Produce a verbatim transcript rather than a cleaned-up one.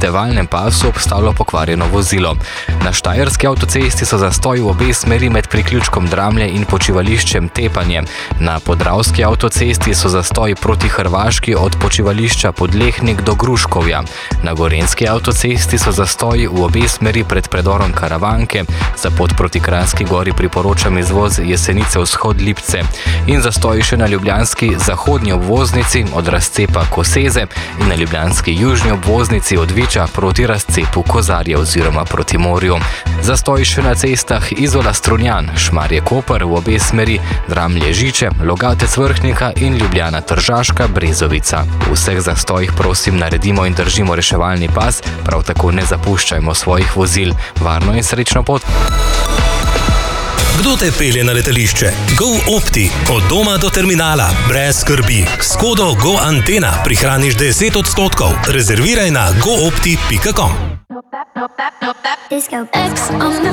reševalnem pasu obstalo pokvarjeno vozilo. Na štajerski avtocesti so zastoji v obe smeri med priključkom Dramlje in počivališčem Tepanje. Na podravski avtocesti so zastoji proti Hrvaški od počivališča Podlehnik do Gruškovja. Na gorenjski avtocesti so zastoji v obe smeri pred predorom Karavanke, za pot proti Kranjski Gori priporočam izvoz Jesenice vzhod Lipce in zastoji še na ljubljanski zahodnji obvoznici od razcepa Koseze in na ljubljanski južni obvoznici od Viča proti razcepu Kozarje oziroma proti morju. Zastoji še na cestah Izola-Strunjan, Šmarje-Koper v obe smeri, Dramlje-Žiče, Logatec-Vrhnika in Ljubljana-Tržaška-Brezovica. V vseh zastojih prosim naredimo in držimo reševalni pas, prav tako ne zapuščajmo svojih vozil. Varno in srečno pot! Kdo te pelje na letališče? GoOpti. Od doma do terminala. Brez skrbi. S kodo GoAntena prihraniš deset odstotkov. Rezerviraj na goopti pika com.